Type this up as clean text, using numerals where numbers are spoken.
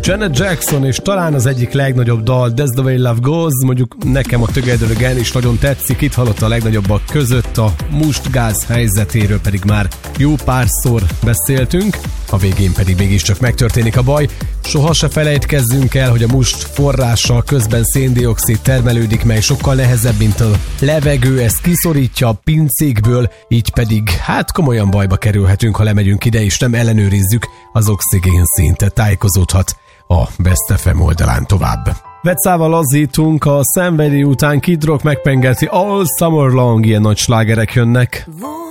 Janet Jackson, és talán az egyik legnagyobb dal, That's the Way Love Goes, mondjuk nekem a Together Again is nagyon tetszik, itt hallott a legnagyobbak között, a mustgáz helyzetéről pedig már jó párszor beszéltünk, a végén pedig mégiscsak megtörténik a baj. Soha se felejtkezzünk el, hogy a must forrása közben széndioxid termelődik, mely sokkal nehezebb, mint a levegő, ezt kiszorítja a pincékből, így pedig hát komolyan bajba kerülhetünk, ha lemegyünk ide és nem ellenőrizzük az oxigén szintet. Tájékozódhat a Best FM oldalán tovább. Vetszával lazítunk, a szenvedély után Kid Rock megpengeti All Summer Long, ilyen nagy slágerek jönnek.